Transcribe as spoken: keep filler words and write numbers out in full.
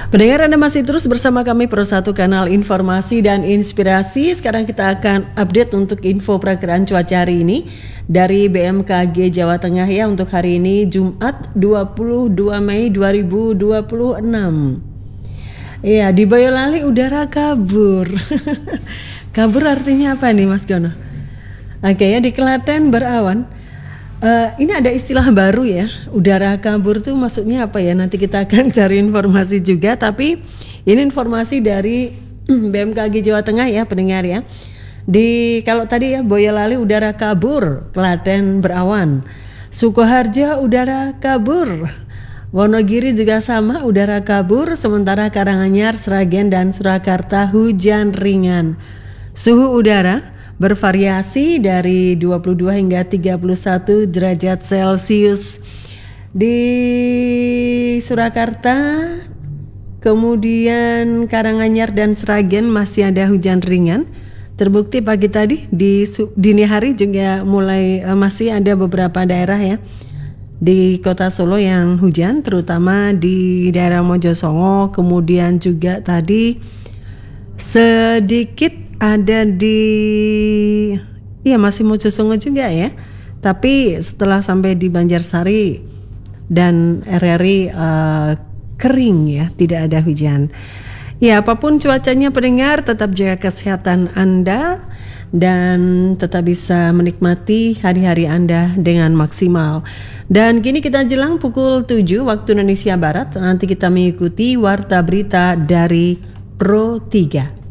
Pendengar, Anda masih terus bersama kami Pro satu Kanal Informasi dan Inspirasi. Sekarang kita akan update untuk info perakiraan cuaca hari ini dari B M K G Jawa Tengah ya, untuk hari ini Jumat dua puluh dua Mei dua ribu dua puluh enam. Iya, di Boyolali udara kabur. Kabur artinya apa nih Mas Gono? Oke ya, di Klaten berawan. Uh, ini ada istilah baru ya, udara kabur tuh maksudnya apa ya? Nanti kita akan cari informasi juga. Tapi ini informasi dari B M K G Jawa Tengah ya pendengar ya. Di kalau tadi ya Boyolali udara kabur, Klaten berawan. Sukoharjo udara kabur. Wonogiri juga sama, udara kabur. Sementara Karanganyar, Sragen dan Surakarta hujan ringan. Suhu udara bervariasi dari dua puluh dua hingga tiga puluh satu derajat Celcius. Di Surakarta, kemudian Karanganyar dan Sragen masih ada hujan ringan. Terbukti pagi tadi di dini hari juga mulai uh, masih ada beberapa daerah ya di kota Solo yang hujan, terutama di daerah Mojosongo. Kemudian juga tadi sedikit ada di, iya masih Mojosongo juga ya. Tapi setelah sampai di Banjarsari dan R R I uh, kering ya, tidak ada hujan. Ya, apapun cuacanya pendengar, tetap jaga kesehatan Anda dan tetap bisa menikmati hari-hari Anda dengan maksimal. Dan kini kita jelang pukul tujuh waktu Indonesia Barat. Nanti kita mengikuti warta berita dari Pro tiga.